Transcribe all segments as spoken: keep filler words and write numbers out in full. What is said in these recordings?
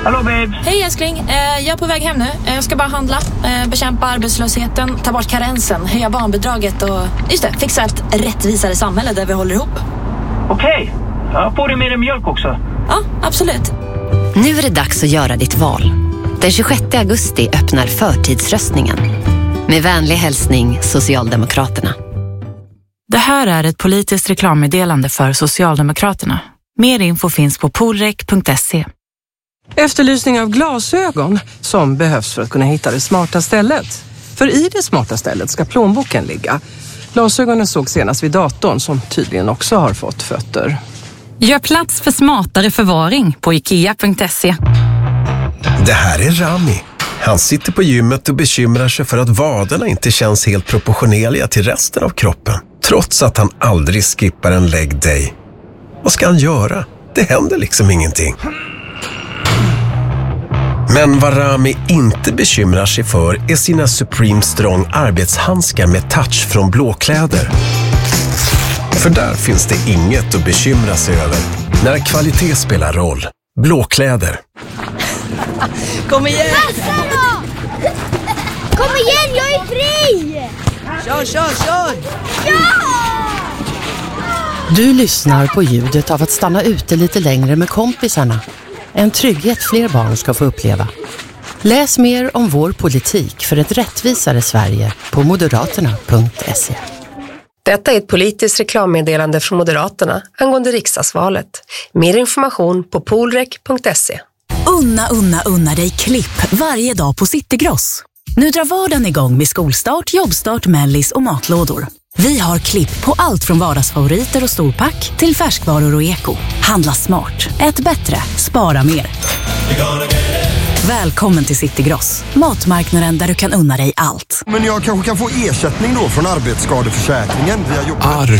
Hallå babe. Hej älskling, eh, jag är på väg hem nu. Jag ska bara handla, eh, bekämpa arbetslösheten, ta bort karensen, höja barnbidraget och just det, fixa ett rättvisare samhälle där vi håller ihop. Okej, okay. Ja, får du med dig mjölk också? Ja, absolut. Nu är det dags att göra ditt val. Den tjugosjätte augusti öppnar förtidsröstningen. Med vänlig hälsning, Socialdemokraterna. Det här är ett politiskt reklammeddelande för Socialdemokraterna. Mer info finns på polrek punkt se. Efterlysning av glasögon som behövs för att kunna hitta det smarta stället. För i det smarta stället ska plånboken ligga. Glasögonen såg senast vid datorn som tydligen också har fått fötter. Gör plats för smartare förvaring på ikea punkt se. Det här är Rami. Han sitter på gymmet och bekymrar sig för att vaderna inte känns helt proportionerliga till resten av kroppen. Trots att han aldrig skippar en leg day. Vad ska han göra? Det händer liksom ingenting. Men vad Rami inte bekymrar sig för är sina Supreme Strong arbetshandskar med touch från Blåkläder. För där finns det inget att bekymra sig över när kvalitet spelar roll. Blåkläder. Kom igen! Passa då! Kom igen, jag är fri! Kör, kör, kör! Ja! Du lyssnar på ljudet av att stanna ute lite längre med kompisarna. En trygghet fler barn ska få uppleva. Läs mer om vår politik för ett rättvisare Sverige på moderaterna punkt se. Detta är ett politiskt reklammeddelande från Moderaterna angående riksdagsvalet. Mer information på polrek punkt se. Unna, unna, unna dig klipp varje dag på Citygross. Nu drar vardagen igång med skolstart, jobbstart, mellis och matlådor. Vi har klipp på allt från vardagsfavoriter och storpack till färskvaror och eko. Handla smart, ät bättre, spara mer. Välkommen till Citygross, matmarknaden där du kan unna dig allt. Men jag kanske kan få ersättning då från arbetsskadeförsäkringen via jobb.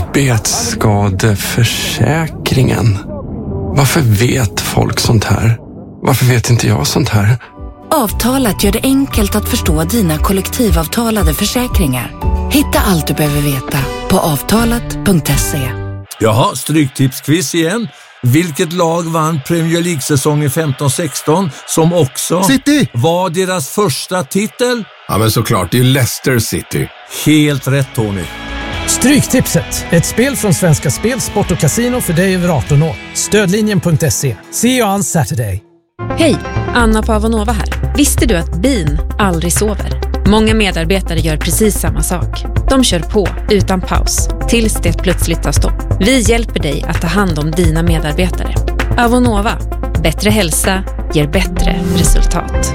Arbetsskadeförsäkringen? Varför vet folk sånt här? Varför vet inte jag sånt här? Avtalat gör det enkelt att förstå dina kollektivavtalade försäkringar. Hitta allt du behöver veta på avtalat punkt se. Jaha, stryktipsquiz igen. Vilket lag vann Premier League-säsongen femton sexton som också City var deras första titel? Ja, men såklart, det är Leicester City. Helt rätt, Tony. Stryktipset, ett spel från Svenska Spel, Sport och Casino för dig över arton år. Stödlinjen punkt se. See you on Saturday. Hej, Anna på Avonova här. Visste du att bin aldrig sover? Många medarbetare gör precis samma sak. De kör på utan paus tills det plötsligt tar stopp. Vi hjälper dig att ta hand om dina medarbetare. Avonova, bättre hälsa ger bättre resultat.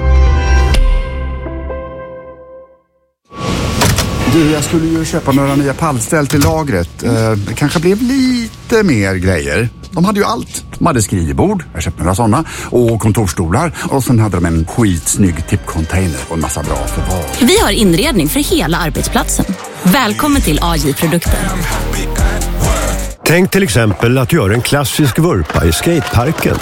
Du, jag skulle ju köpa några nya pallställ till lagret. Eh, det kanske blev lite mer grejer. De hade ju allt. De hade skrivbord, jag köpte några sådana, och kontorstolar. Och sen hade de en skitsnygg tippcontainer och en massa bra förvar. Vi har inredning för hela arbetsplatsen. Välkommen till A J-produkter. Tänk till exempel att göra en klassisk vurpa i skateparken.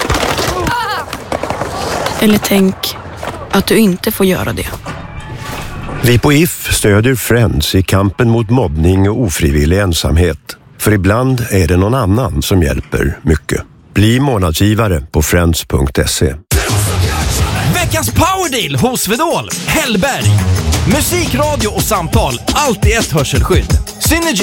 Eller tänk att du inte får göra det. Vi på I F stödjer Friends i kampen mot mobbning och ofrivillig ensamhet. För ibland är det någon annan som hjälper mycket. Bli månadsgivare på friends punkt se. Veckans powerdeal hos Vedol. Hellberg. Musik, radio och samtal. Allt i ett hörselskydd. Synergy.